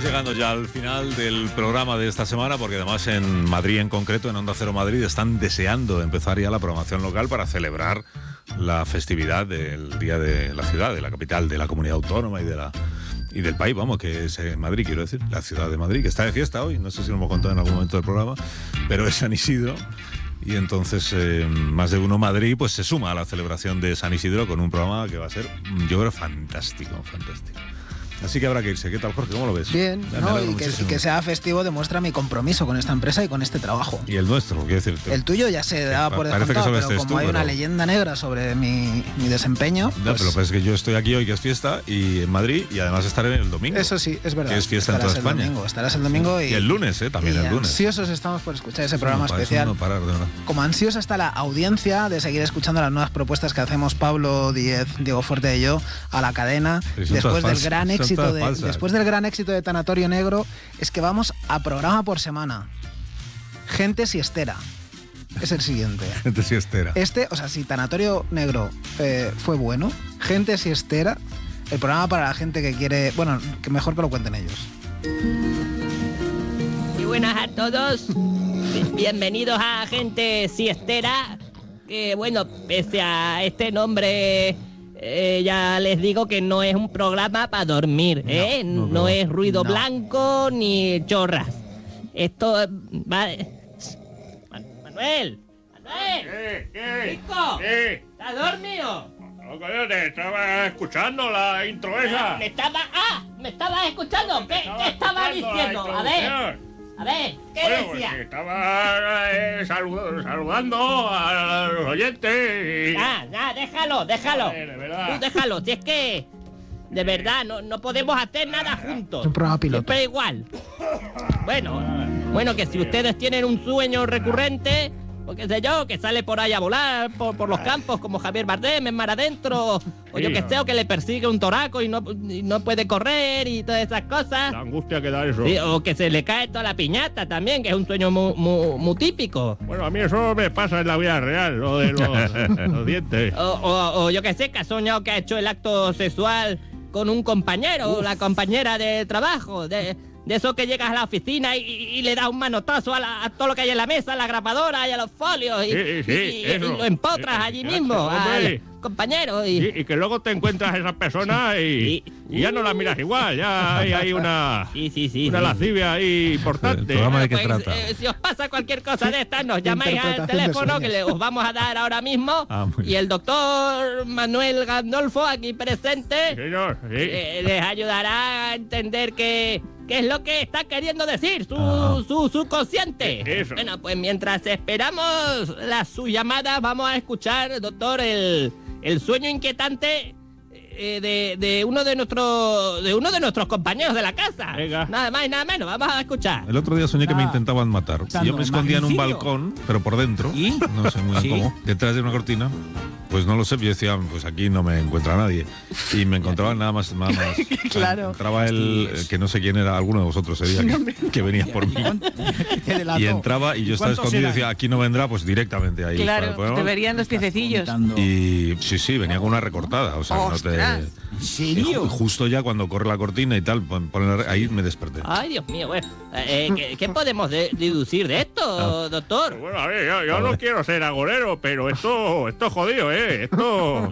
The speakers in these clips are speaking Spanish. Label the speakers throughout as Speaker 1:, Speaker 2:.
Speaker 1: llegando ya al final del programa de esta semana, porque además en Madrid en concreto, en Onda Cero Madrid, están deseando empezar ya la programación local para celebrar la festividad del Día de la Ciudad, de la capital, de la comunidad autónoma y del país, vamos, que es Madrid, quiero decir, la ciudad de Madrid, que está de fiesta hoy, no sé si lo hemos contado en algún momento del programa, pero es San Isidro. Y entonces más de uno Madrid pues se suma a la celebración de San Isidro con un programa que va a ser, yo creo, fantástico. Así que habrá que irse. ¿Qué tal, Jorge? ¿Cómo lo ves?
Speaker 2: Bien, ¿no? Y que sea festivo demuestra mi compromiso con esta empresa y con este trabajo.
Speaker 1: Y el nuestro, quiero decir.
Speaker 2: El tuyo ya se da por descontado, pero como hay una leyenda negra sobre mi desempeño...
Speaker 1: No, pues... pero es que yo estoy aquí hoy, que es fiesta, y en Madrid, y además estaré el domingo.
Speaker 2: Eso sí, es verdad.
Speaker 1: Que es fiesta en toda España.
Speaker 2: Estarás el domingo y
Speaker 1: el lunes, también el lunes.
Speaker 2: Ansiosos estamos por escuchar ese programa especial.
Speaker 1: No parar, de verdad.
Speaker 2: Como ansiosa está la audiencia de seguir escuchando las nuevas propuestas que hacemos Pablo Díez, Diego Fuerte y yo a la cadena, después del gran éxito del gran éxito de Tanatorio Negro, es que vamos a programa por semana. Gente siestera es el siguiente.
Speaker 1: Gente siestera.
Speaker 2: Si Tanatorio Negro fue bueno, Gente siestera, el programa para la gente que quiere... Bueno, que mejor que lo cuenten ellos.
Speaker 3: Muy buenas a todos. Bienvenidos a Gente siestera. Que bueno, pese a este nombre... ya les digo que no es un programa para dormir, no es ruido blanco ni chorras. Esto va... Manuel,
Speaker 4: ¿Qué?
Speaker 3: Chico,
Speaker 4: ¿Qué?
Speaker 3: ¿estás dormido?
Speaker 4: No, coño, te estaba escuchando la intro esa.
Speaker 3: ¿Me estabas escuchando? ¿Qué estaba diciendo? A ver, ¿qué decía?
Speaker 4: Pues estaba saludando a los oyentes.
Speaker 3: Déjalo.
Speaker 4: De verdad.
Speaker 3: Tú déjalo, si es que... De verdad, no podemos hacer nada juntos.
Speaker 2: Es un programa piloto.
Speaker 3: Siempre igual. Bueno, que si ustedes tienen un sueño recurrente, o qué sé yo, que sale por ahí a volar por los campos como Javier Bardem en Mar Adentro, o yo que sé, o que le persigue un toraco y no puede correr y todas esas cosas.
Speaker 4: La angustia que da eso.
Speaker 3: Sí, o que se le cae toda la piñata también, que es un sueño muy típico.
Speaker 4: Bueno, a mí eso me pasa en la vida real, lo de los dientes.
Speaker 3: O yo que sé, que ha soñado que ha hecho el acto sexual con un compañero o la compañera de trabajo, de eso que llegas a la oficina y le das un manotazo a todo lo que hay en la mesa, a la grapadora y a los folios y lo empotras allí mismo al compañero.
Speaker 4: Y que luego te encuentras a esa persona y ya no la miras igual, ya hay una lascivia ahí importante.
Speaker 1: ¿El programa de qué trata?
Speaker 3: Si os pasa cualquier cosa de estas, nos llamáis al teléfono que os vamos a dar ahora mismo. Y el doctor Manuel Gandolfo, aquí presente, les ayudará a entender qué es lo que está queriendo decir su subconsciente.
Speaker 4: Eso.
Speaker 3: Bueno, pues mientras esperamos sus llamadas, vamos a escuchar, doctor, el sueño inquietante de uno de nuestros compañeros de la casa.
Speaker 4: Venga.
Speaker 3: Nada más y nada menos, vamos a escuchar.
Speaker 1: El otro día soñé que me intentaban matar. Yo me escondía en un balcón, pero por dentro, no sé muy bien cómo, detrás de una cortina. Pues no lo sé, yo decía, pues aquí no me encuentra nadie. Y me encontraban nada más.
Speaker 2: Claro.
Speaker 1: Entraba que no sé quién era, alguno de vosotros ese día que venía por mí. Y entraba y yo estaba escondido y decía, aquí no vendrá, pues directamente ahí.
Speaker 5: Claro, te verían los piececillos.
Speaker 1: Y sí, venía con una recortada. O sea, no te...
Speaker 5: ¿En serio?
Speaker 1: Justo ya cuando corre la cortina y tal, ahí me desperté.
Speaker 3: Ay, Dios mío, bueno. ¿Qué podemos deducir de esto, doctor?
Speaker 4: Bueno, a ver, yo no quiero ser agorero, pero esto es jodido, Esto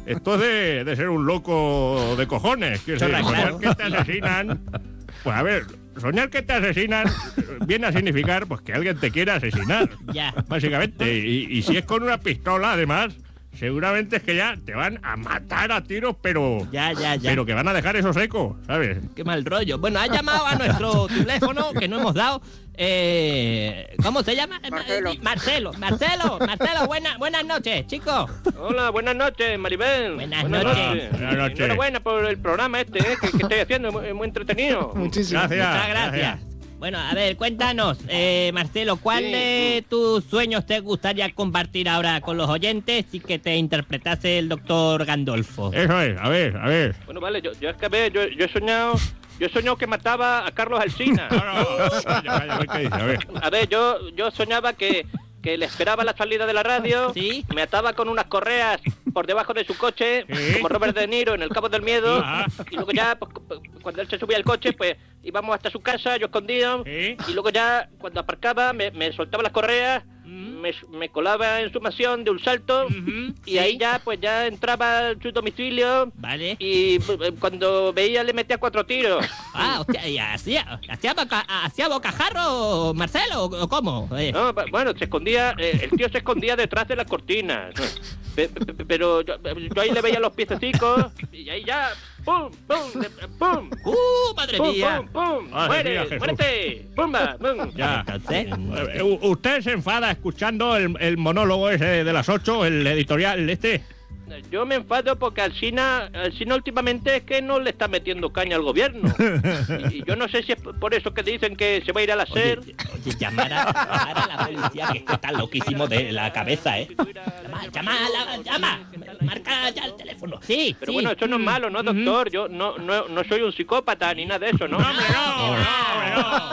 Speaker 4: es de ser un loco de cojones. Soñar que te asesinan. Pues a ver, soñar que te asesinan viene a significar pues que alguien te quiere asesinar.
Speaker 3: Ya.
Speaker 4: Básicamente. Y si es con una pistola, además, seguramente es que ya te van a matar a tiros, pero...
Speaker 3: Ya.
Speaker 4: Pero que van a dejar eso seco, ¿sabes?
Speaker 3: Qué mal rollo. Bueno, ha llamado a nuestro teléfono que no hemos dado. ¿Cómo se llama? Marcelo, buenas noches, chicos.
Speaker 6: Hola, buenas noches, Maribel.
Speaker 3: Buenas noches.
Speaker 6: Enhorabuena por el programa que estoy haciendo, muy entretenido.
Speaker 2: Muchísimas
Speaker 3: Muchas gracias. Bueno, a ver, cuéntanos, Marcelo, ¿cuál de tus sueños te gustaría compartir ahora con los oyentes y que te interpretase el doctor Gandolfo?
Speaker 4: Eso es, a ver.
Speaker 6: Bueno, vale, yo es que a ver, yo he soñado que mataba a Carlos Alsina.
Speaker 4: No, a ver qué dice, a ver.
Speaker 6: A ver, yo soñaba que que le esperaba la salida de la radio,
Speaker 3: ¿Sí?
Speaker 6: me ataba con unas correas por debajo de su coche, como Robert De Niro en El Cabo del Miedo, y luego ya, pues, cuando él se subía al coche, pues íbamos hasta su casa, yo escondido, y luego ya, cuando aparcaba, me soltaba las correas, me colaba en su mansión de un salto, y ahí ya, pues ya entraba en su domicilio,
Speaker 3: Vale.
Speaker 6: y cuando veía le metía 4 tiros.
Speaker 3: Ah, hostia, ¿y hacía bocajarro, Marcelo, o cómo?
Speaker 6: No, bueno, se escondía, el tío se escondía detrás de las cortinas. Pero yo ahí le veía los piececicos y ahí ya, ¡pum, pum, pum!
Speaker 3: ¡Madre
Speaker 6: ¡Pum,
Speaker 3: mía!
Speaker 6: pum, pum!
Speaker 4: Madre
Speaker 6: ¡Muere,
Speaker 4: mía, Jesús.
Speaker 6: muérete! ¡Pumba, pum!
Speaker 4: Ya.
Speaker 3: Entonces,
Speaker 4: ¿Usted se enfada escuchando el monólogo ese de las 8, el editorial este?
Speaker 6: Yo me enfado porque Alsina últimamente es que no le está metiendo caña al gobierno. Y yo no sé si es por eso que dicen que se va a ir a la SER.
Speaker 3: Oye, llamar a la policía, que está loquísimo de la cabeza, ¿eh? Llama. Marca ya el teléfono. Sí,
Speaker 6: Pero
Speaker 3: sí.
Speaker 6: bueno, eso no es malo, ¿no, doctor? Yo no soy un psicópata ni nada de eso, ¿no?
Speaker 4: ¡No, hombre,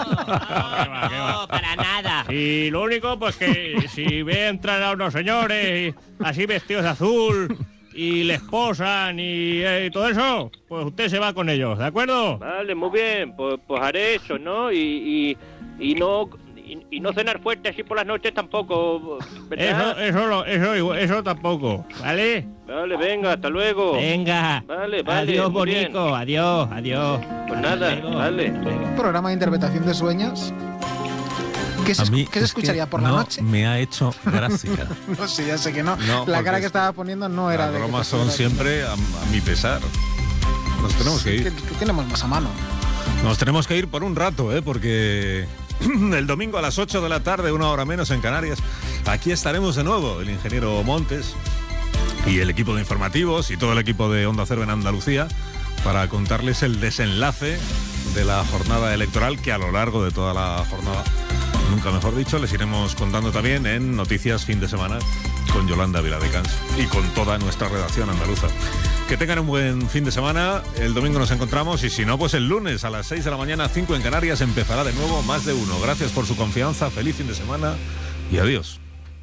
Speaker 3: No, para nada.
Speaker 4: Y lo único, pues que si ve entrar a unos señores así vestidos de azul y les posan y todo eso, pues usted se va con ellos, ¿de acuerdo?
Speaker 6: Vale, muy bien, pues haré eso, ¿no? Y no cenar fuerte así por las noches tampoco, ¿verdad?
Speaker 4: Eso tampoco, ¿vale?
Speaker 6: Vale, venga, hasta luego.
Speaker 3: Venga.
Speaker 6: Vale,
Speaker 3: Adiós,
Speaker 6: muy bien.
Speaker 3: Bonico. Adiós.
Speaker 6: Pues nada,
Speaker 3: Hasta luego.
Speaker 6: vale.
Speaker 2: Un programa de interpretación de sueños. ¿Qué se escucharía por la noche?
Speaker 1: Me ha hecho gracia.
Speaker 2: No sé, ya sé que no.
Speaker 1: No,
Speaker 2: La cara
Speaker 1: porque
Speaker 2: que estaba poniendo no era
Speaker 1: Las
Speaker 2: de...
Speaker 1: bromas son siempre a mi pesar. Nos tenemos que ir.
Speaker 2: ¿Qué tenemos más a mano?
Speaker 1: Nos tenemos que ir por un rato, porque el domingo a las 8 de la tarde, 1 hora menos en Canarias, aquí estaremos de nuevo, el ingeniero Montes y el equipo de informativos y todo el equipo de Onda Cero en Andalucía, para contarles el desenlace de la jornada electoral, que a lo largo de toda la jornada, nunca mejor dicho, les iremos contando también en Noticias Fin de Semana con Yolanda Viladecans y con toda nuestra redacción andaluza. Que tengan un buen fin de semana. El domingo nos encontramos y si no, pues el lunes a las 6 de la mañana, 5 en Canarias, empezará de nuevo Más de Uno. Gracias por su confianza, feliz fin de semana y adiós.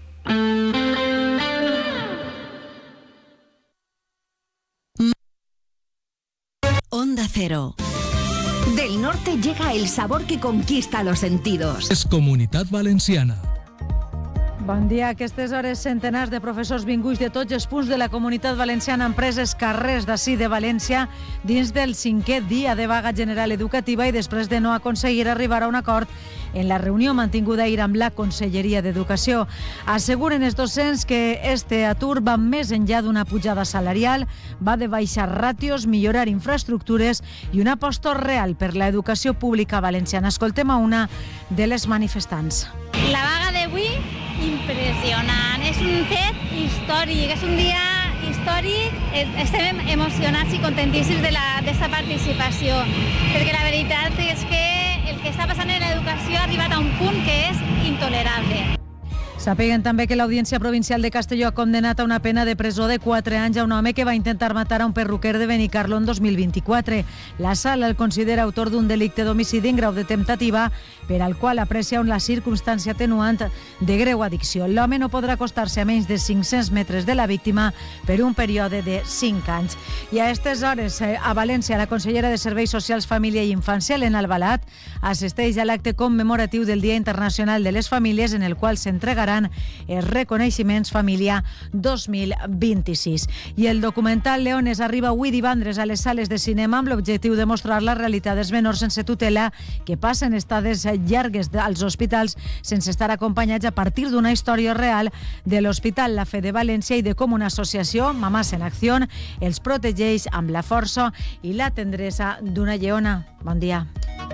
Speaker 7: Onda Cero. Del norte llega el sabor que conquista los sentidos.
Speaker 8: És Comunitat Valenciana.
Speaker 9: Bon dia. A aquestes hores, centenars de professors vinguts de tots els punts de la Comunitat Valenciana han pres els carrers d'ací de València dins del 5è dia de vaga general educativa i després de no aconseguir arribar a un acord en la reunió mantinguda ahir amb la Conselleria d'Educació. Asseguren els docents que este atur va més enllà d'una pujada salarial, va de baixar ràtios, millorar infraestructures i una aposta real per l'educació pública valenciana. Escoltem a una de les manifestants.
Speaker 10: La vaga d'avui, impressionant. És un fet històric, és un dia històric. Estem emocionats i contentíssims d'esta participació, perquè la veritat és que el que està passant en l'educació ha arribat a un punt que és intolerable.
Speaker 9: Sapiguen també que l'Audiència Provincial de Castelló ha condenat a una pena de presó de 4 anys a un home que va intentar matar a un perruquer de Benicarló en 2024. La sala el considera autor d'un delicte d'homicidi en grau de temptativa, per al qual aprecia la circumstància atenuant de greu addicció. L'home no podrà acostar-se a menys de 500 metres de la víctima per un període de 5 anys. I a aquestes hores, a València, la consellera de Serveis Socials, Família i Infància, Elena Albalat, assisteix a l'acte commemoratiu del Dia Internacional de les Famílies, en el qual s'entregarà els reconeixements Família 2026. I el documental Leones arriba avui divendres a les sales de cinema amb l'objectiu de mostrar la realitat dels menors sense tutela que passen estades llargues als hospitals sense estar acompanyats, a partir d'una història real de l'Hospital La Fe de València i de com una associació, Mamàs en Acció, els protegeix amb la força i la tendresa d'una lleona. Bon dia.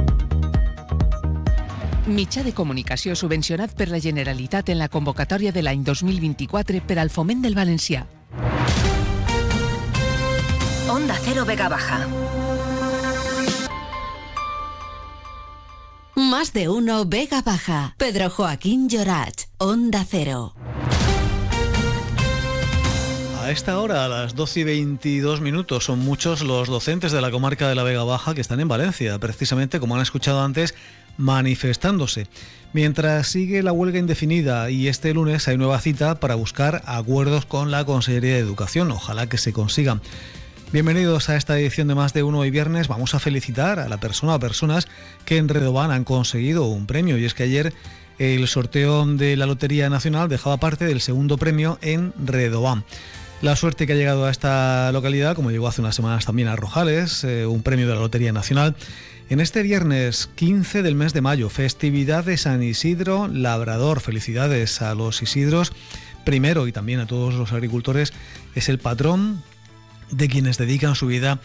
Speaker 5: Mitjà de comunicació subvencionat per la Generalitat en la convocatòria de l'any 2024 per al foment del valencià.
Speaker 7: Onda Cero Vega Baja. Más de Uno Vega Baja. Pedro Joaquín Llorach. Onda Cero.
Speaker 11: A esta hora, a las 12 y 22 minutos, son muchos los docentes de la comarca de la Vega Baja que están en Valencia, precisamente, como han escuchado antes, manifestándose. Mientras sigue la huelga indefinida y este lunes hay nueva cita para buscar acuerdos con la Consellería de Educación. Ojalá que se consigan. Bienvenidos a esta edición de Más de Uno. Hoy viernes vamos a felicitar a la persona o personas que en Redován han conseguido un premio. Y es que ayer el sorteo de la Lotería Nacional dejaba parte del segundo premio en Redován. La suerte que ha llegado a esta localidad, como llegó hace unas semanas también a Rojales, un premio de la Lotería Nacional. En este viernes 15 del mes de mayo, festividad de San Isidro Labrador. Felicidades a los Isidros primero y también a todos los agricultores. Es el patrón de quienes dedican su vida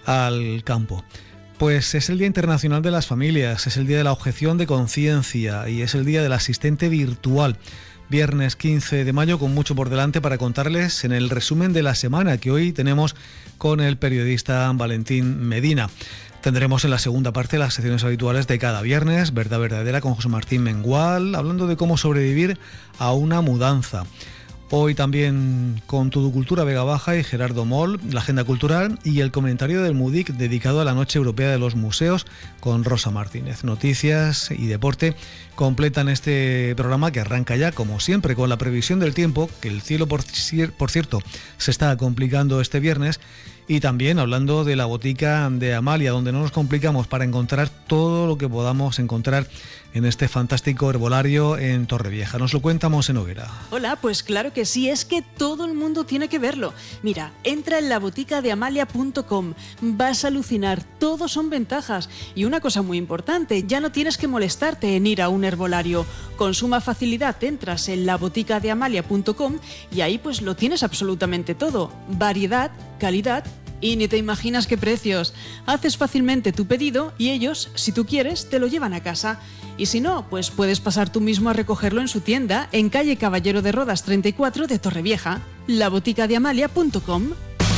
Speaker 11: al campo. Pues es el Día Internacional de las Familias, es el Día de la Objeción de Conciencia y es el Día del Asistente Virtual. Viernes 15 de mayo, con mucho por delante para contarles en el resumen de la semana que hoy tenemos con el periodista Valentín Medina. Tendremos en la segunda parte las secciones habituales de cada viernes, Verdad Verdadera con José Martín Mengual, hablando de cómo sobrevivir a una mudanza. Hoy también con Todo Cultura Vega Baja y Gerardo Moll, la agenda cultural y el comentario del MUDIC dedicado a la Noche Europea de los Museos con Rosa Martínez. Noticias y deporte completan este programa que arranca ya, como siempre, con la previsión del tiempo, que el cielo, por cierto, se está complicando este viernes. Y también hablando de la botica de Amalia, donde no nos complicamos para encontrar todo lo que podamos encontrar en este fantástico herbolario en Torrevieja. Nos lo cuenta Monse Noguera.
Speaker 12: Hola, pues claro que sí, es que todo el mundo tiene que verlo. Mira, entra en laboticadeamalia.com, vas a alucinar, todo son ventajas. Y una cosa muy importante, ya no tienes que molestarte en ir a un herbolario. Con suma facilidad entras en laboticadeamalia.com y ahí pues lo tienes absolutamente todo. Variedad, calidad y ni te imaginas qué precios. Haces fácilmente tu pedido y ellos, si tú quieres, te lo llevan a casa. Y si no, pues puedes pasar tú mismo a recogerlo en su tienda en calle Caballero de Rodas 34 de Torrevieja. laboticadeamalia.com.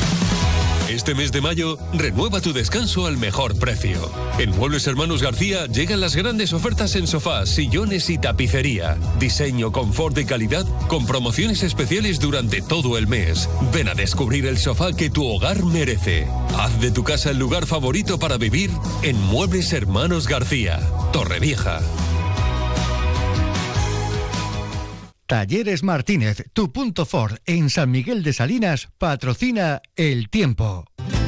Speaker 13: Este mes de mayo, renueva tu descanso al mejor precio. En Muebles Hermanos García llegan las grandes ofertas en sofás, sillones y tapicería. Diseño, confort y calidad con promociones especiales durante todo el mes. Ven a descubrir el sofá que tu hogar merece. Haz de tu casa el lugar favorito para vivir en Muebles Hermanos García, Torrevieja.
Speaker 14: Talleres Martínez, tu punto Ford en San Miguel de Salinas, patrocina El Tiempo.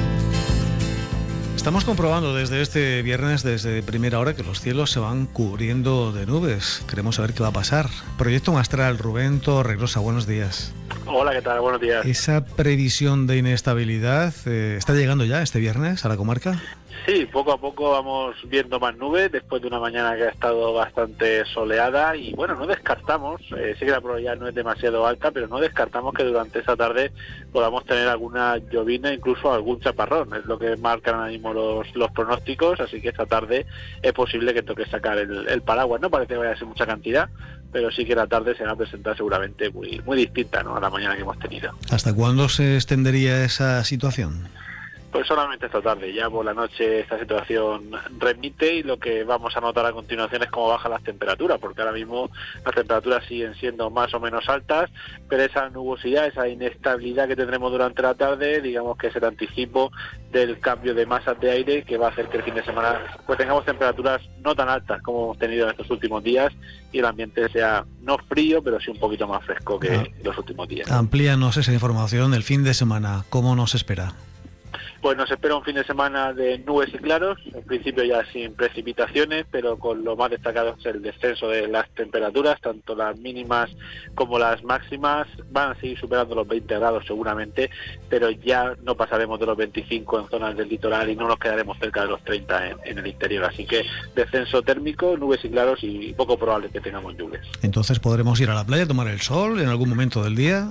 Speaker 11: Estamos comprobando desde este viernes, desde primera hora, que los cielos se van cubriendo de nubes. Queremos saber qué va a pasar. Proyecto Mastral, Rubén Torregrosa, buenos días.
Speaker 15: Hola, ¿qué tal? Buenos días.
Speaker 11: ¿Esa previsión de inestabilidad está llegando ya este viernes a la comarca?
Speaker 15: Sí, poco a poco vamos viendo más nubes después de una mañana que ha estado bastante soleada y bueno, no descartamos, sí que la probabilidad no es demasiado alta, pero no descartamos que durante esta tarde podamos tener alguna llovina, incluso algún chaparrón, es lo que marcan ahora mismo los pronósticos, así que esta tarde es posible que toque sacar el paraguas. No parece que vaya a ser mucha cantidad, pero sí que la tarde se va a presentar seguramente muy distinta, ¿no?, a la mañana que hemos tenido.
Speaker 11: ¿Hasta cuándo se extendería esa situación?
Speaker 15: Pues solamente esta tarde, ya por la noche esta situación remite y lo que vamos a notar a continuación es cómo bajan las temperaturas, porque ahora mismo las temperaturas siguen siendo más o menos altas, pero esa nubosidad, esa inestabilidad que tendremos durante la tarde, digamos que es el anticipo del cambio de masas de aire que va a hacer que el fin de semana pues tengamos temperaturas no tan altas como hemos tenido en estos últimos días y el ambiente sea no frío, pero sí un poquito más fresco que los últimos días.
Speaker 11: Amplíanos esa información del fin de semana, ¿cómo nos espera?
Speaker 15: Pues nos espera un fin de semana de nubes y claros, en principio ya sin precipitaciones, pero con lo más destacado es el descenso de las temperaturas, tanto las mínimas como las máximas van a seguir superando los 20 grados seguramente, pero ya no pasaremos de los 25 en zonas del litoral y no nos quedaremos cerca de los 30 en el interior, así que descenso térmico, nubes y claros y poco probable que tengamos lluvias.
Speaker 11: Entonces podremos ir a la playa, tomar el sol en algún momento del día.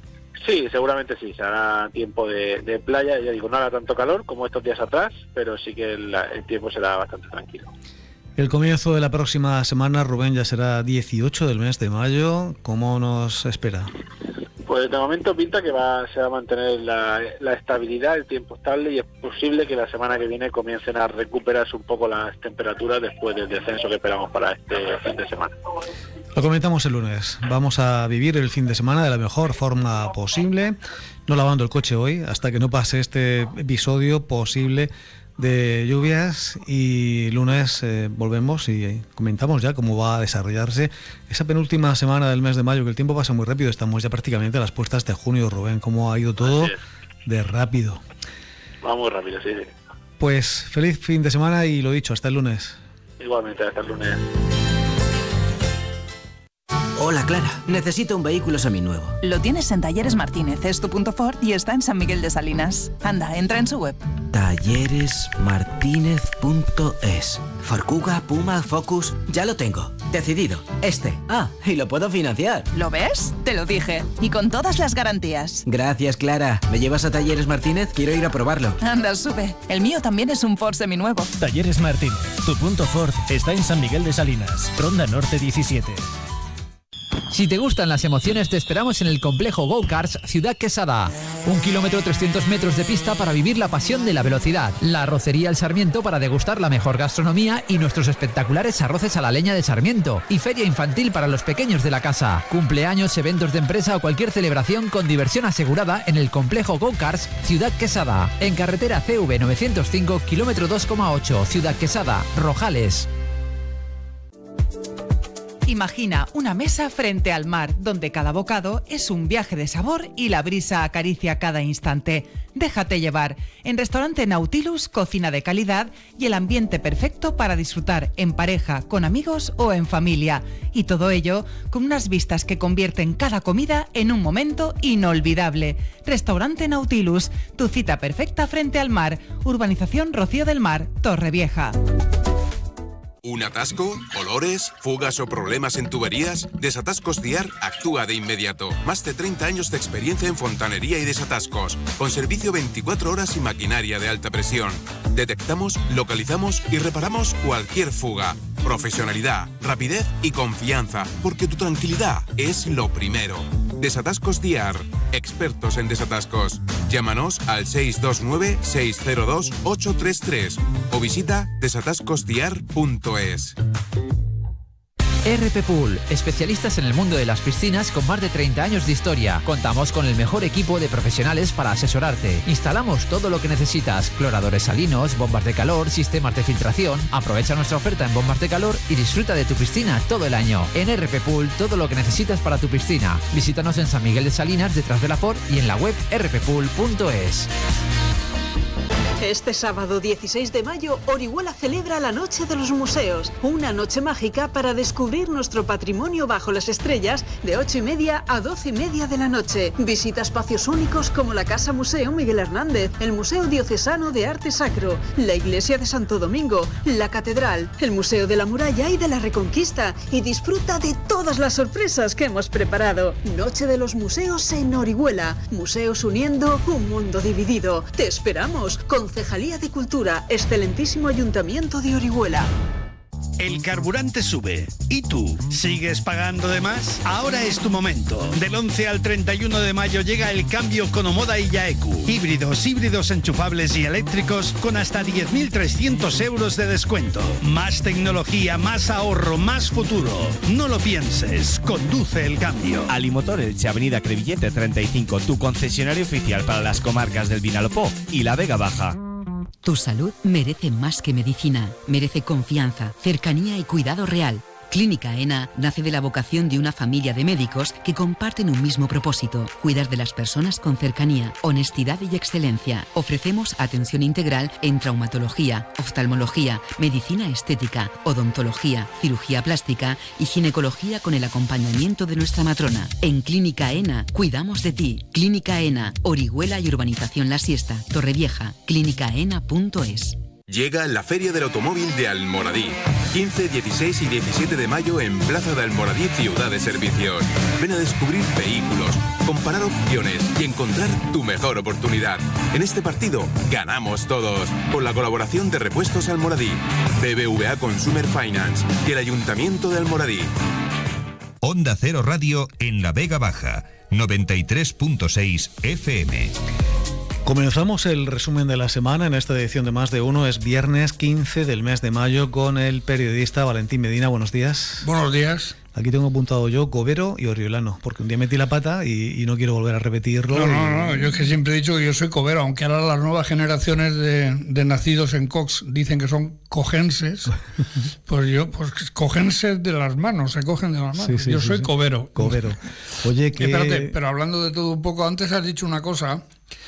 Speaker 15: Sí, seguramente sí, se hará tiempo de playa, ya digo, no hará tanto calor como estos días atrás, pero sí que el tiempo será bastante tranquilo.
Speaker 11: El comienzo de la próxima semana, Rubén, ya será 18 del mes de mayo, ¿cómo nos espera?
Speaker 15: Pues de momento pinta que se va a mantener la estabilidad, el tiempo estable y es posible que la semana que viene comiencen a recuperarse un poco las temperaturas después del descenso que esperamos para este fin de semana.
Speaker 11: Lo comentamos el lunes, vamos a vivir el fin de semana de la mejor forma posible, no lavando el coche hoy hasta que no pase este episodio posible de lluvias y lunes volvemos y comentamos ya cómo va a desarrollarse esa penúltima semana del mes de mayo, que el tiempo pasa muy rápido, estamos ya prácticamente a las puertas de junio. Rubén, cómo ha ido todo de rápido.
Speaker 15: Va muy rápido, sí.
Speaker 11: Pues feliz fin de semana y lo dicho, hasta el lunes.
Speaker 15: Igualmente, hasta el lunes.
Speaker 16: Hola Clara, necesito un vehículo seminuevo.
Speaker 17: Lo tienes en Talleres Martínez, es tu punto Ford y está en San Miguel de Salinas. Anda, entra en su web.
Speaker 16: Talleresmartinez.es. Ford Kuga, Puma, Focus, ya lo tengo. Decidido, y lo puedo financiar.
Speaker 17: ¿Lo ves? Te lo dije. Y con todas las garantías.
Speaker 16: Gracias Clara. ¿Me llevas a Talleres Martínez? Quiero ir a probarlo.
Speaker 17: Anda, sube. El mío también es un Ford seminuevo.
Speaker 18: Talleres Martínez, tu punto Ford está en San Miguel de Salinas, Ronda Norte 17.
Speaker 19: Si te gustan las emociones, te esperamos en el complejo Go-Karts Ciudad Quesada. 1 kilómetro 300 metros de pista para vivir la pasión de la velocidad. La arrocería El Sarmiento para degustar la mejor gastronomía y nuestros espectaculares arroces a la leña de Sarmiento. Y feria infantil para los pequeños de la casa. Cumpleaños, eventos de empresa o cualquier celebración con diversión asegurada en el complejo Go-Karts Ciudad Quesada. En carretera CV 905, kilómetro 2,8, Ciudad Quesada, Rojales.
Speaker 5: Imagina una mesa frente al mar, donde cada bocado es un viaje de sabor y la brisa acaricia cada instante. Déjate llevar. En Restaurante Nautilus, cocina de calidad y el ambiente perfecto para disfrutar en pareja, con amigos o en familia. Y todo ello con unas vistas que convierten cada comida en un momento inolvidable. Restaurante Nautilus, tu cita perfecta frente al mar. Urbanización Rocío del Mar, Torrevieja.
Speaker 20: ¿Un atasco? ¿Olores? ¿Fugas o problemas en tuberías? Desatascos Diar actúa de inmediato. Más de 30 años de experiencia en fontanería y desatascos, con servicio 24 horas y maquinaria de alta presión. Detectamos, localizamos y reparamos cualquier fuga. Profesionalidad, rapidez y confianza, porque tu tranquilidad es lo primero. Desatascos Diar, expertos en desatascos. Llámanos al 629-602-833 o visita desatascosdiar.es.
Speaker 19: RP Pool, especialistas en el mundo de las piscinas con más de 30 años de historia. Contamos con el mejor equipo de profesionales para asesorarte. Instalamos todo lo que necesitas: cloradores salinos, bombas de calor, sistemas de filtración. Aprovecha nuestra oferta en bombas de calor y disfruta de tu piscina todo el año. En RP Pool, todo lo que necesitas para tu piscina. Visítanos en San Miguel de Salinas, detrás de la Ford, y en la web rppool.es.
Speaker 12: Este sábado 16 de mayo, Orihuela celebra la Noche de los Museos, una noche mágica para descubrir nuestro patrimonio bajo las estrellas de 8:30 a 12:30 de la noche. Visita espacios únicos como la Casa Museo Miguel Hernández, el Museo Diocesano de Arte Sacro, la Iglesia de Santo Domingo, la Catedral, el Museo de la Muralla y de la Reconquista, y disfruta de todas las sorpresas que hemos preparado. Noche de los Museos en Orihuela, museos uniendo un mundo dividido. Te esperamos. Concejalía de Cultura, excelentísimo Ayuntamiento de Orihuela.
Speaker 21: El carburante sube. ¿Y tú? ¿Sigues pagando de más? Ahora es tu momento. Del 11 al 31 de mayo llega el cambio con Omoda y Yaeku. Híbridos enchufables y eléctricos con hasta 10.300 euros de descuento. Más tecnología, más ahorro, más futuro. No lo pienses. Conduce el cambio.
Speaker 22: Alimotor Elche, Avenida Crevillente 35, tu concesionario oficial para las comarcas del Vinalopó y la Vega Baja.
Speaker 23: Tu salud merece más que medicina, merece confianza, cercanía y cuidado real. Clínica ENA nace de la vocación de una familia de médicos que comparten un mismo propósito: cuidar de las personas con cercanía, honestidad y excelencia. Ofrecemos atención integral en traumatología, oftalmología, medicina estética, odontología, cirugía plástica y ginecología con el acompañamiento de nuestra matrona. En Clínica ENA cuidamos de ti. Clínica ENA, Orihuela y Urbanización La Siesta, Torrevieja. clínicaena.es.
Speaker 20: Llega la Feria del Automóvil de Almoradí. 15, 16 y 17 de mayo en Plaza de Almoradí, Ciudad de Servicios. Ven a descubrir vehículos, comparar opciones y encontrar tu mejor oportunidad. En este partido ganamos todos, con la colaboración de Repuestos Almoradí, BBVA Consumer Finance y el Ayuntamiento de Almoradí.
Speaker 24: Onda Cero Radio en la Vega Baja, 93.6 FM.
Speaker 11: Comenzamos el resumen de la semana en esta edición de Más de Uno. Es viernes 15 del mes de mayo con el periodista Valentín Medina. Buenos días.
Speaker 25: Buenos días.
Speaker 11: Aquí tengo apuntado yo Covero y Oriolano, porque un día metí la pata y no quiero volver a repetirlo.
Speaker 2: No, yo es que siempre he dicho que yo soy covero, aunque ahora las nuevas generaciones de nacidos en Cox dicen que son cogenses, pues cogenses de las manos, se cogen de las manos. Yo soy covero.
Speaker 11: Covero. Oye, que...
Speaker 2: Espérate, pero hablando de todo un poco, antes has dicho una cosa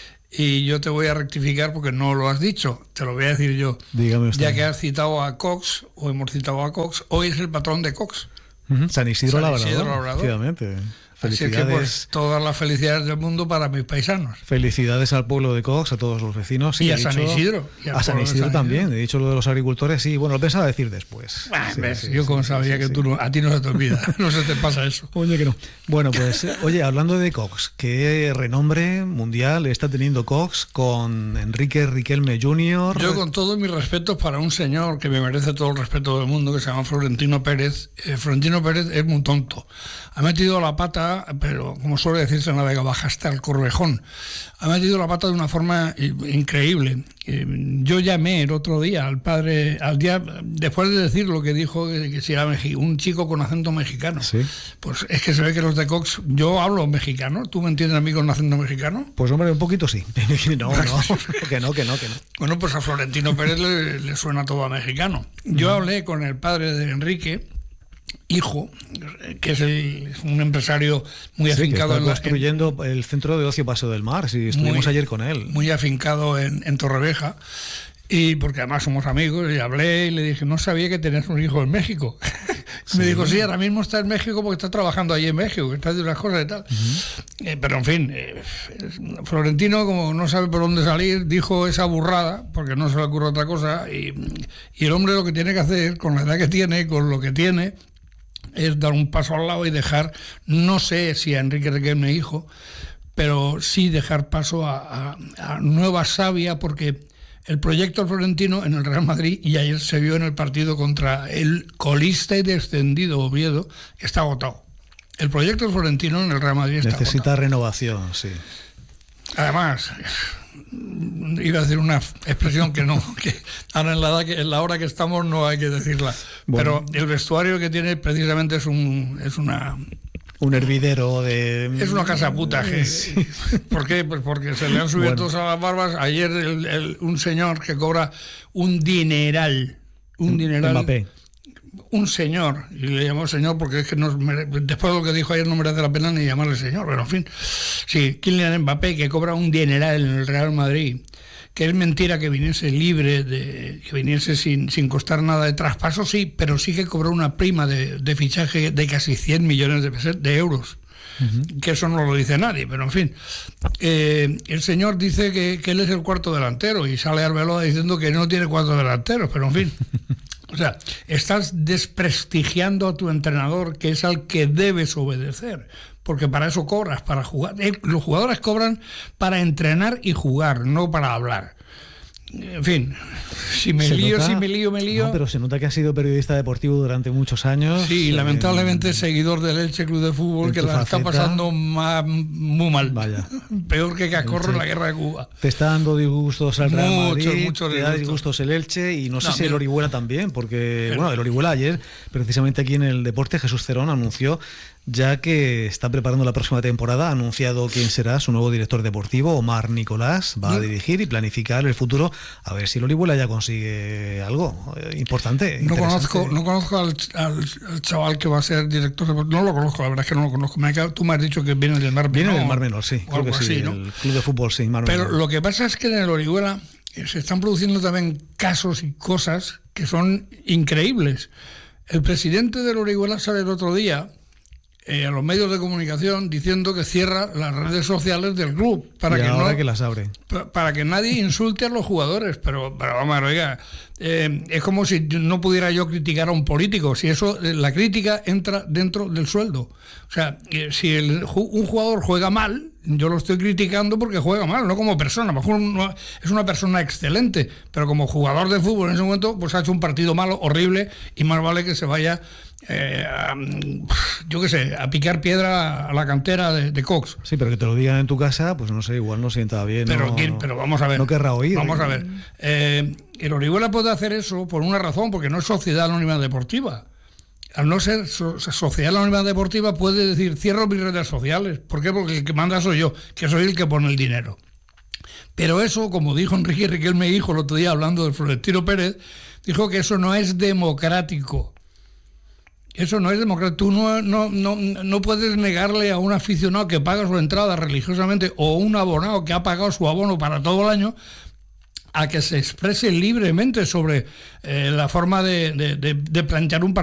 Speaker 2: y yo te voy a rectificar porque no lo has dicho, te lo voy a decir yo.
Speaker 11: Dígame usted.
Speaker 2: Ya que has citado a Cox, o hemos citado a Cox, hoy es el patrón de Cox.
Speaker 11: San Isidro Labrador, efectivamente.
Speaker 2: Así es que pues todas las felicidades del mundo para mis paisanos.
Speaker 11: Felicidades al pueblo de Cox, a todos los vecinos.
Speaker 2: Y a San Isidro.
Speaker 11: A San Isidro también. He dicho lo de los agricultores, sí. Bueno, lo pensaba decir después.
Speaker 2: Yo como sabía que a ti no se te olvida, no se te pasa eso.
Speaker 11: Oye, que no. Bueno, pues, hablando de Cox, ¿qué renombre mundial está teniendo Cox con Enrique Riquelme Jr.?
Speaker 2: Yo con todos mis respetos para un señor que me merece todo el respeto del mundo, que se llama Florentino Pérez. Florentino Pérez es muy tonto. Ha metido la pata, pero como suele decirse en la Vega Baja, hasta el corvejón. Ha metido la pata de una forma increíble. Yo llamé el otro día al padre, después de decir lo que dijo, que si era un chico con acento mexicano. ¿Sí? Pues es que se ve que los de Cox, yo hablo mexicano, ¿tú me entiendes a mí con acento mexicano?
Speaker 11: Pues hombre, un poquito sí. No, que no.
Speaker 2: Bueno, pues a Florentino Pérez le suena todo a mexicano. Yo hablé con el padre de Enrique, hijo, que es un empresario muy afincado
Speaker 11: que está construyendo el centro de ocio Paseo del Mar. Sí, estuvimos ayer con él.
Speaker 2: Muy afincado en Torrevieja, y porque además somos amigos, y hablé y le dije, no sabía que tenías un hijo en México. Me dijo, sí, ahora mismo está en México porque está trabajando allí en México, que está haciendo unas cosas y tal. Pero en fin, Florentino, como no sabe por dónde salir, dijo esa burrada, porque no se le ocurre otra cosa, y el hombre lo que tiene que hacer, con la edad que tiene, con lo que tiene, es dar un paso al lado y dejar, no sé si a Enrique Riquelme hijo, pero sí dejar paso a nueva savia, porque el proyecto Florentino en el Real Madrid, y ayer se vio en el partido contra el colista y descendido Oviedo, está agotado. El proyecto Florentino en el Real Madrid está
Speaker 11: necesita
Speaker 2: agotado.
Speaker 11: Renovación, sí.
Speaker 2: Además, iba a decir una expresión que no, que ahora en la hora que estamos no hay que decirla. Bueno. Pero el vestuario que tiene precisamente es un
Speaker 11: hervidero de...
Speaker 2: Es una casa puta. Sí. ¿Por qué? Pues porque se le han subido todas a las barbas. Ayer un señor que cobra un dineral.
Speaker 11: Mbappé.
Speaker 2: Un señor, y le llamó señor porque es que después de lo que dijo ayer no merece la pena ni llamarle señor, pero en fin, sí, Kylian Mbappé, que cobra un dineral en el Real Madrid, que es mentira que viniese libre, que viniese sin costar nada de traspaso, sí, pero sí que cobró una prima de fichaje de casi 100 millones de euros. Que eso no lo dice nadie, pero en fin, el señor dice que él es el cuarto delantero y sale Arbeloa diciendo que no tiene cuarto delanteros, pero en fin. O sea, estás desprestigiando a tu entrenador, que es al que debes obedecer, porque para eso cobras, para jugar. Los jugadores cobran para entrenar y jugar, no para hablar. En fin, si me lío.
Speaker 11: No, pero se nota que ha sido periodista deportivo durante muchos años.
Speaker 2: Sí, lamentablemente seguidor del Elche Club de Fútbol, que la está pasando muy mal.
Speaker 11: Vaya.
Speaker 2: Peor que Cascorro en la guerra de Cuba.
Speaker 11: Te está dando disgustos al Real Madrid,
Speaker 2: muchos
Speaker 11: te da disgustos el Elche, y no sé si el Orihuela también, porque el Orihuela ayer, precisamente aquí en el Deporte, Jesús Cerón anunció ya que está preparando la próxima temporada, ha anunciado quién será su nuevo director deportivo. Omar Nicolás va a dirigir y planificar el futuro, a ver si el Orihuela ya consigue algo importante.
Speaker 2: No conozco al chaval que va a ser director deportivo, no lo conozco, la verdad es que no lo conozco. Tú me has dicho que viene del Mar Menor.
Speaker 11: Viene del Mar Menor, sí, creo que sí, ¿no? El club de fútbol, sí, Mar Menor.
Speaker 2: Pero lo que pasa es que en el Orihuela se están produciendo también casos y cosas que son increíbles. El presidente del Orihuela sale el otro día a los medios de comunicación diciendo que cierra las redes sociales del club
Speaker 11: que las abre,
Speaker 2: para que nadie insulte a los jugadores, pero vamos, oiga, es como si no pudiera yo criticar a un político, si eso, la crítica entra dentro del sueldo. O sea, si un jugador juega mal, yo lo estoy criticando porque juega mal, no como persona. A lo mejor es una persona excelente, pero como jugador de fútbol en ese momento pues ha hecho un partido malo, horrible, y más vale que se vaya yo qué sé, a picar piedra a la cantera de Cox.
Speaker 11: Sí, pero que te lo digan en tu casa, pues no sé, igual no sienta bien.
Speaker 2: Pero vamos a ver.
Speaker 11: No querrá oír.
Speaker 2: Vamos a ver. El Orihuela puede hacer eso por una razón, porque no es Sociedad Anónima Deportiva. al no ser sociedad anónima deportiva, puede decir, cierro mis redes sociales. ¿Por qué? Porque el que manda soy yo, que soy el que pone el dinero. Pero eso, como dijo Enrique Riquelme, hijo el otro día hablando del Florentino Pérez, dijo que eso no es democrático. Eso no es democrático. Tú no puedes negarle a un aficionado que paga su entrada religiosamente o un abonado que ha pagado su abono para todo el año a que se exprese libremente sobre la forma de plantear un partido